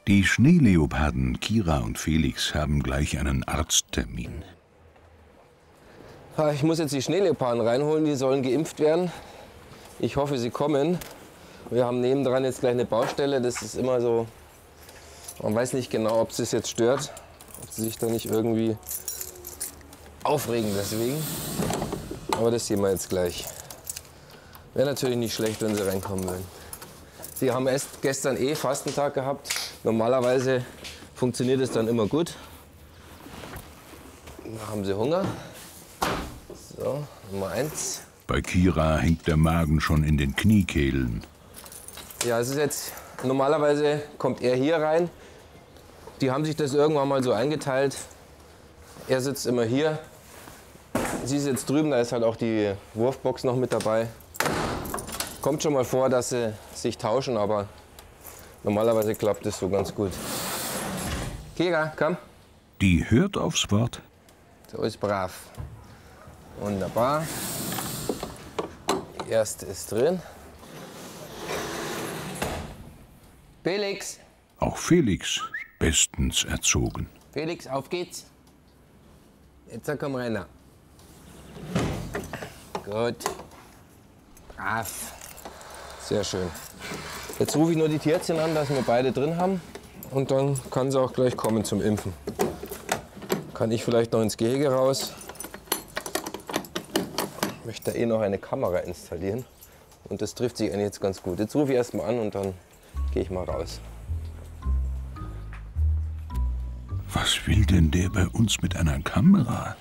Die Schneeleoparden Kira und Felix haben gleich einen Arzttermin. Ich muss jetzt die Schneeleoparden reinholen, die sollen geimpft werden. Ich hoffe, sie kommen. Wir haben nebendran jetzt gleich eine Baustelle, das ist immer so, man weiß nicht genau, ob es das jetzt stört, ob sie sich da nicht irgendwie aufregen deswegen. Aber das sehen wir jetzt gleich. Wäre natürlich nicht schlecht, wenn sie reinkommen würden. Sie haben erst gestern Fastentag gehabt. Normalerweise funktioniert es dann immer gut. Da haben sie Hunger. So, Nummer 1. Bei Kira hängt der Magen schon in den Kniekehlen. Ja, es ist jetzt, normalerweise kommt er hier rein. Die haben sich das irgendwann mal so eingeteilt. Er sitzt immer hier. Sie sitzt drüben, da ist halt auch die Wurfbox noch mit dabei. Kommt schon mal vor, dass sie sich tauschen, aber normalerweise klappt es so ganz gut. Kira, komm. Die hört aufs Wort. So ist brav. Wunderbar. Die erste ist drin. Felix. Auch Felix bestens erzogen. Felix, auf geht's. Jetzt komm rein. Gut. Brav. Sehr schön. Jetzt rufe ich nur die Tierärztin an, dass wir beide drin haben. Und dann kann sie auch gleich kommen zum Impfen. Kann ich vielleicht noch ins Gehege raus. Ich möchte da noch eine Kamera installieren. Und das trifft sich eigentlich jetzt ganz gut. Jetzt rufe ich erst mal an und dann gehe ich mal raus. Was will denn der bei uns mit einer Kamera?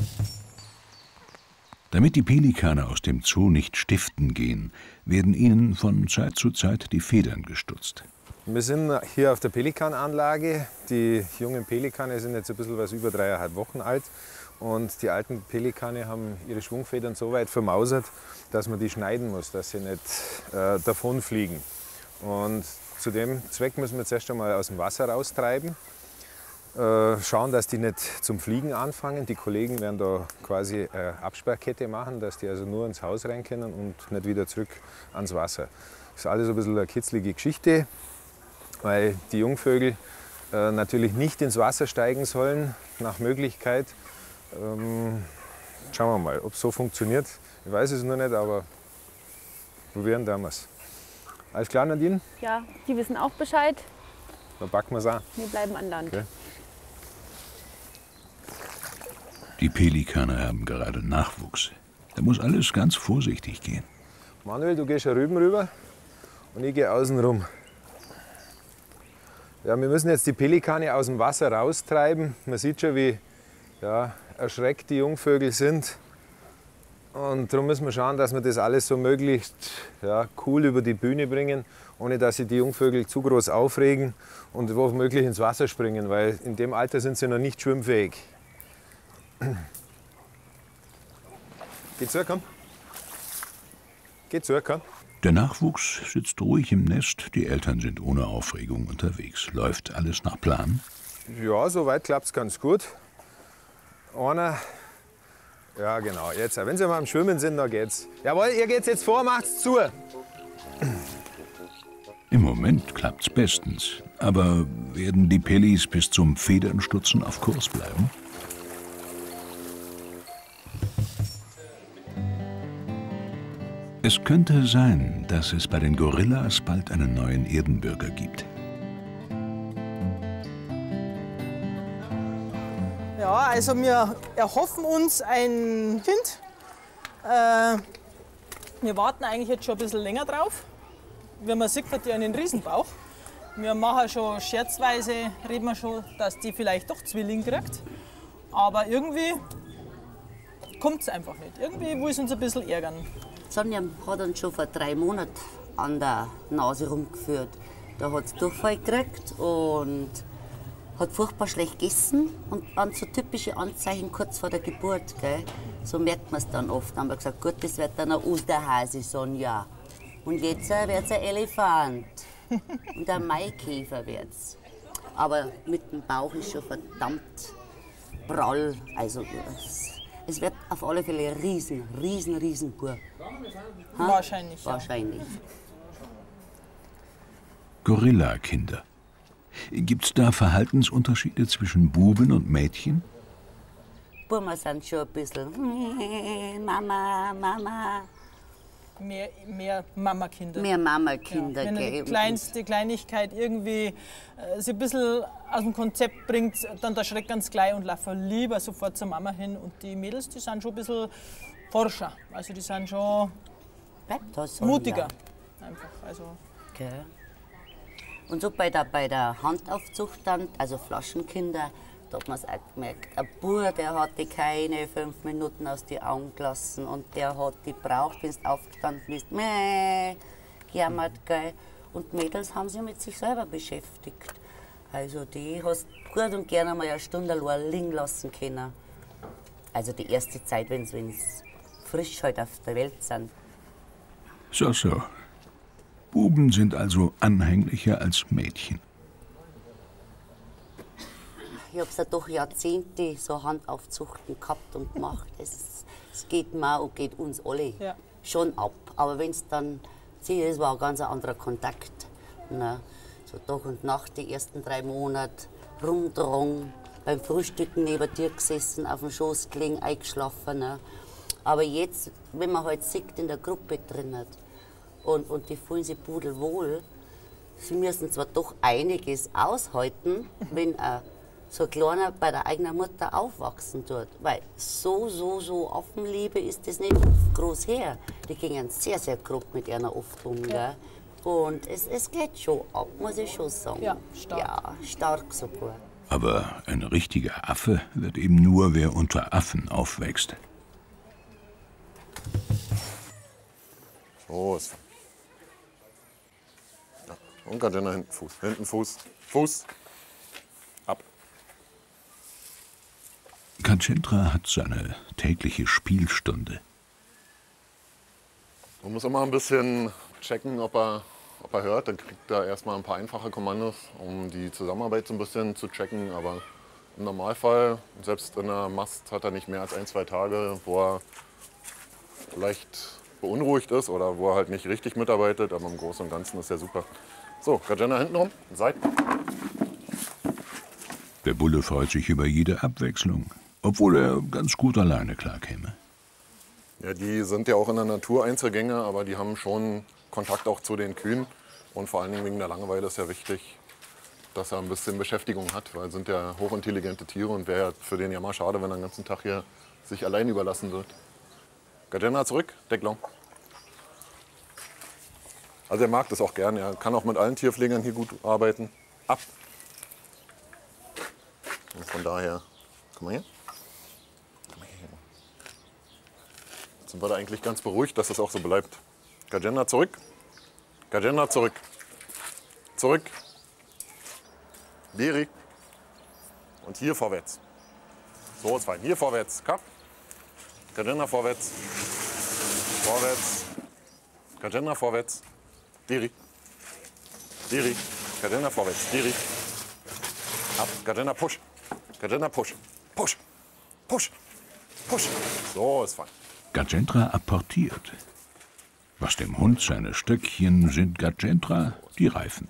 Damit die Pelikane aus dem Zoo nicht stiften gehen, werden ihnen von Zeit zu Zeit die Federn gestutzt. Wir sind hier auf der Pelikananlage. Die jungen Pelikane sind jetzt ein bisschen was über 3,5 Wochen alt. Und die alten Pelikane haben ihre Schwungfedern so weit vermausert, dass man die schneiden muss, dass sie nicht davonfliegen. Und zu dem Zweck müssen wir zuerst einmal aus dem Wasser raustreiben. Schauen, dass die nicht zum Fliegen anfangen. Die Kollegen werden da quasi eine Absperrkette machen, dass die also nur ins Haus rein können und nicht wieder zurück ans Wasser. Das ist alles ein bisschen eine kitzlige Geschichte, weil die Jungvögel natürlich nicht ins Wasser steigen sollen, nach Möglichkeit. Schauen wir mal, ob es so funktioniert. Ich weiß es noch nicht, aber probieren wir es. Alles klar, Nadine? Ja, die wissen auch Bescheid. Dann packen wir es an. Wir bleiben an Land. Okay. Die Pelikane haben gerade Nachwuchs. Da muss alles ganz vorsichtig gehen. Manuel, du gehst ja rüben rüber und ich gehe außen rum. Ja, wir müssen jetzt die Pelikane aus dem Wasser raustreiben. Man sieht schon, wie erschreckt die Jungvögel sind. Und darum müssen wir schauen, dass wir das alles so möglichst cool über die Bühne bringen, ohne dass sich die Jungvögel zu groß aufregen und womöglich ins Wasser springen, weil in dem Alter sind sie noch nicht schwimmfähig. Geh zu, komm. Geh zu, komm. Der Nachwuchs sitzt ruhig im Nest, die Eltern sind ohne Aufregung unterwegs. Läuft alles nach Plan? Ja, soweit klappt es ganz gut. Einer, ja genau, jetzt, wenn sie mal am Schwimmen sind, dann geht's. Jawohl, ihr geht's jetzt vor, macht's zu. Im Moment klappt's bestens. Aber werden die Pelis bis zum Federnstutzen auf Kurs bleiben? Es könnte sein, dass es bei den Gorillas bald einen neuen Erdenbürger gibt. Ja, also wir erhoffen uns ein Kind. Wir warten eigentlich jetzt schon ein bisschen länger drauf. Wie man sieht, hat die einen Riesenbauch. Wir machen schon scherzweise, reden wir schon, dass die vielleicht doch Zwilling kriegt. Aber irgendwie kommt es einfach nicht. Irgendwie will es uns ein bisschen ärgern. Sonja hat uns schon vor 3 Monaten an der Nase rumgeführt. Da hat sie Durchfall gekriegt und hat furchtbar schlecht gegessen und an so typische Anzeichen kurz vor der Geburt. Gell? So merkt man es dann oft. Dann haben wir gesagt, gut, das wird dann ein Osterhase, Sonja. Und jetzt wird es ein Elefant. Und ein Maikäfer wird's. Aber mit dem Bauch ist schon verdammt prall. Also es wird auf alle Fälle ein riesen Bub. Wahrscheinlich. Wahrscheinlich. Gorilla-Kinder. Gibt's da Verhaltensunterschiede zwischen Buben und Mädchen? Buben sind schon ein bisschen Mama, Mama. Mehr Mama-Kinder. Mehr Mama-Kinder, Ja, wenn gell? die kleinste Kleinigkeit irgendwie sie ein bisschen aus dem Konzept bringt, dann erschrecken sie gleich und laufen lieber sofort zur Mama hin. Und die Mädels, die sind schon ein bisschen forscher. Also die sind schon Bleibt da so mutiger. Einfach. Also Okay. Und so bei der Handaufzucht dann, also Flaschenkinder, da hat man es auch gemerkt. Ein Bub, der hat die keine 5 Minuten aus den Augen gelassen und der hat die braucht, wenn du aufgestanden bist, gejammert, gell. Und Mädels haben sich mit sich selber beschäftigt. Also die hast gut und gerne mal eine Stunde allein liegen lassen können. Also die erste Zeit, wenn sie frisch halt auf der Welt sind. So, so. Buben sind also anhänglicher als Mädchen. Ich habe ja doch Jahrzehnte so Handaufzuchten gehabt und gemacht. Es geht mir und geht uns alle schon ab. Aber wenn es dann, es war ein ganz anderer Kontakt. Ne? So Tag und Nacht, die ersten 3 Monate, rumdrungen, beim Frühstücken neben dir gesessen, auf dem Schoß gelegen, eingeschlafen. Ne? Aber jetzt, wenn man halt sieht, in der Gruppe drin hat, und die fühlen sich pudelwohl, sie müssen zwar doch einiges aushalten, wenn so ein Kleiner bei der eigenen Mutter aufwachsen tut. Weil so Affenliebe ist das nicht groß her. Die gingen sehr, sehr grob mit einer oft um. Ja. Und es geht schon ab, muss ich schon sagen. Ja, stark. Ja, stark sogar. Aber ein richtiger Affe wird eben nur, wer unter Affen aufwächst. So ist. Ja. Und Gardena hinten Fuß. Hinten Fuß. Fuß. Ab. Gajendra hat seine tägliche Spielstunde. Man muss immer ein bisschen checken, ob er hört. Dann kriegt er erstmal ein paar einfache Kommandos, um die Zusammenarbeit so ein bisschen zu checken. Aber im Normalfall, selbst in der Mast, hat er nicht mehr als 1, 2 Tage, wo er leicht beunruhigt ist oder wo er halt nicht richtig mitarbeitet. Aber im Großen und Ganzen ist er super. So, Gajendra hinten rum, Seiten. Der Bulle freut sich über jede Abwechslung, obwohl er ganz gut alleine klarkäme. Ja, die sind ja auch in der Natur Einzelgänger, aber die haben schon Kontakt auch zu den Kühen. Und vor allen Dingen wegen der Langeweile ist ja wichtig, dass er ein bisschen Beschäftigung hat, weil sind ja hochintelligente Tiere und wäre ja für den ja mal schade, wenn er den ganzen Tag hier sich allein überlassen wird. Gajendra zurück, Decklong. Also er mag das auch gern, er kann auch mit allen Tierpflegern hier gut arbeiten. Ab. Und von daher, komm mal hier. Jetzt sind wir da eigentlich ganz beruhigt, dass das auch so bleibt. Gajendra zurück. Gajendra zurück. Zurück. Deri. Und hier vorwärts. So ist fein. Hier vorwärts. Kap. Gajendra vorwärts. Vorwärts. Gajendra vorwärts. Deri. Deri. Gajendra vorwärts. Deri. Ab. Gajendra push. Gajendra push. Push. Push. Push. So ist fein. Gajendra apportiert. Was dem Hund seine Stöckchen sind, Gajendra die Reifen.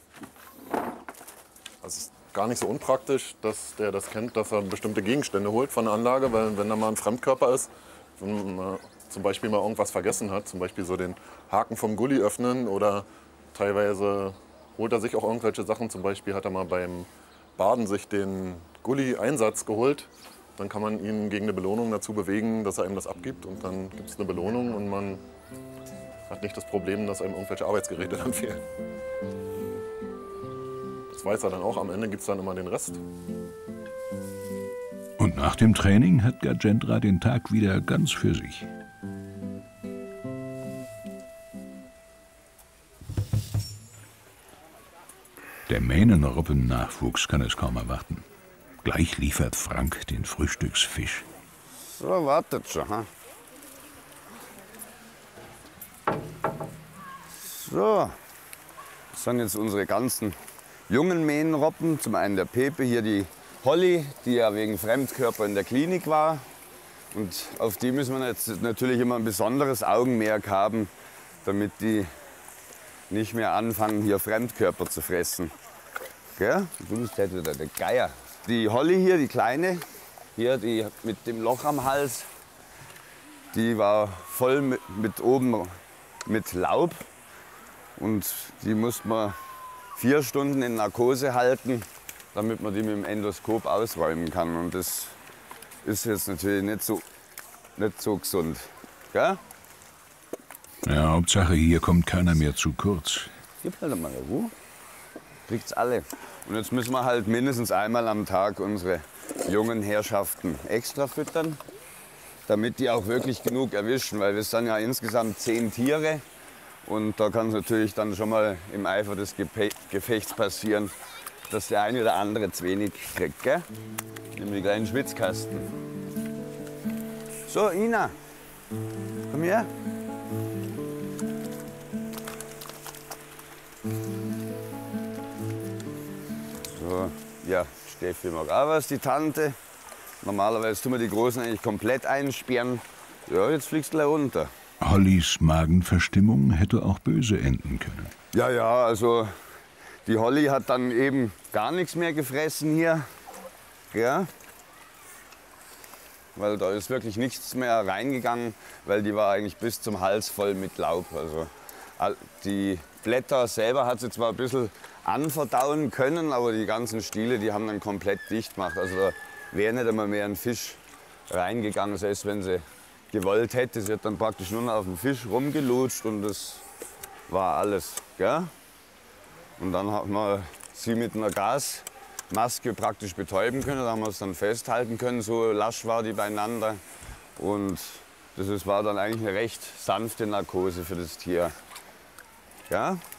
Es ist gar nicht so unpraktisch, dass der das kennt, dass er bestimmte Gegenstände holt von der Anlage, weil wenn da mal ein Fremdkörper ist, wenn man zum Beispiel mal irgendwas vergessen hat, zum Beispiel so den Haken vom Gully öffnen oder teilweise holt er sich auch irgendwelche Sachen, zum Beispiel hat er mal beim Baden sich den Gully-Einsatz geholt. Dann kann man ihn gegen eine Belohnung dazu bewegen, dass er ihm das abgibt und dann gibt es eine Belohnung und man hat nicht das Problem, dass einem irgendwelche Arbeitsgeräte dann fehlen. Das weiß er dann auch, am Ende gibt es dann immer den Rest. Und nach dem Training hat Gajendra den Tag wieder ganz für sich. Der Mähnenrobben-Nachwuchs kann es kaum erwarten. Gleich liefert Frank den Frühstücksfisch. So, wartet schon. Ha? So, das sind jetzt unsere ganzen jungen Mähnenrobben. Zum einen der Pepe, hier die Holly, die ja wegen Fremdkörper in der Klinik war. Und auf die müssen wir jetzt natürlich immer ein besonderes Augenmerk haben, damit die nicht mehr anfangen, hier Fremdkörper zu fressen. Gell? Du bist halt wieder der Geier. Die Holly hier, die kleine, hier, die mit dem Loch am Hals, die war voll mit oben mit Laub. Und die musste man 4 Stunden in Narkose halten, damit man die mit dem Endoskop ausräumen kann. Und das ist jetzt natürlich nicht so gesund. Gell? Ja, Hauptsache, hier kommt keiner mehr zu kurz. Gib halt mal Ruhe. Kriegt's alle. Und jetzt müssen wir halt mindestens einmal am Tag unsere jungen Herrschaften extra füttern, damit die auch wirklich genug erwischen, weil wir sind ja insgesamt 10 Tiere. Und da kann es natürlich dann schon mal im Eifer des Gefechts passieren, dass der eine oder andere zu wenig kriegt. Gell? Nimm die kleinen Schwitzkasten. So, Ina, komm her. So, ja, Steffi mag auch was, die Tante. Normalerweise tun wir die Großen eigentlich komplett einsperren. Ja, jetzt fliegst du gleich runter. Hollys Magenverstimmung hätte auch böse enden können. Ja, also die Holly hat dann eben gar nichts mehr gefressen hier. Ja. Weil da ist wirklich nichts mehr reingegangen, weil die war eigentlich bis zum Hals voll mit Laub. Also die Blätter selber hat sie zwar ein bisschen anverdauen können, aber die ganzen Stiele, die haben dann komplett dicht gemacht. Also da wäre nicht einmal mehr ein Fisch reingegangen, selbst wenn sie gewollt hätte. Sie hat dann praktisch nur noch auf dem Fisch rumgelutscht und das war alles. Gell? Und dann hat man sie mit einer Gasmaske praktisch betäuben können. Da haben wir es dann festhalten können, so lasch war die beieinander. Und das war dann eigentlich eine recht sanfte Narkose für das Tier. Ja?